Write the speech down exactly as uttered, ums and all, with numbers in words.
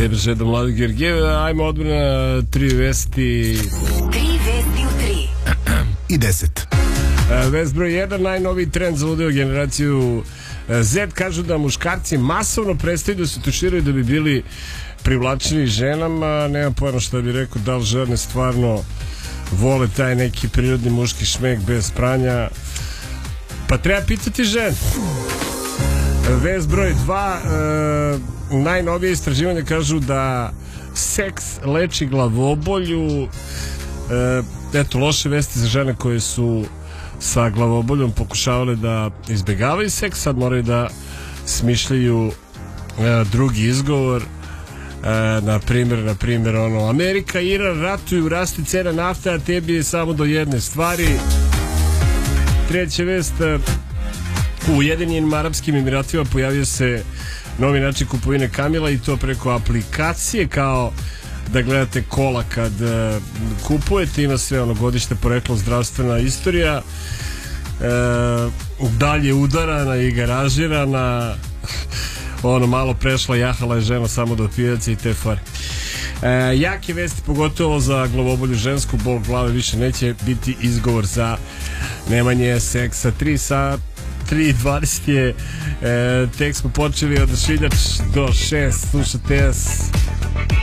tebi žedom Mladu Georgijeva. Ajmo odmah na tri vesti. Tri vesti u tri. I deset. Vest broj jedan, najnoviji trend za ludeo generaciju Z. Kažu da muškarci masovno prestaju da se tuširaju da bi bili privlačeni ženama. Nemam pojma šta bi rekao, da li žene stvarno vole taj neki prirodni muški šmek bez pranja. Pa treba pitati žene. Vest broj dva, e, najnovije istraživanje kažu da seks leči glavobolju. E, eto, loše vesti za žene koje su sa glavoboljom pokušavale da izbjegavaju seks, sad moraju da smišljaju e, drugi izgovor. E, na primjer, na primjer, ono, Amerika i Iran ratuju, raste cena nafte, a tebi je samo do jedne stvari. Treća vest, u Ujedinjenim Arapskim Emiratima pojavio se novi način kupovine kamila i to preko aplikacije, kao da gledate kola kad uh, kupujete, ima sve ono godište, poreklo, zdravstvena istorija, uh, dalje udarana i garažirana, ono malo prešla, jahala je žena samo do pijaca i te fore. Uh, jake vesti, pogotovo za glavobolju žensku, bol glave više neće biti izgovor za nemanje seksa. Tri sa tri dvadeset je, e, tek smo počeli od šiljač do šest, slušate nas.